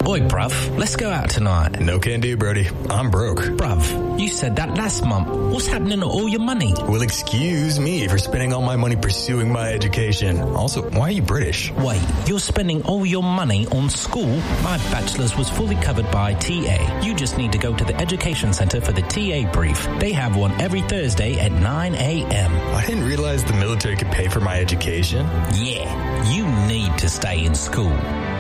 Oi, bruv, let's go out tonight. No can do, Brody. I'm broke. Bruv, you said that last month. What's happening to all your money? Well, excuse me for spending all my money pursuing my education. Also, why are you British? Wait, you're spending all your money on school? My bachelor's was fully covered by TA. You just need to go to the Education Centre for the TA brief. They have one every Thursday at 9 a.m. I didn't realize the military could pay for my education. Yeah, you need to stay in school.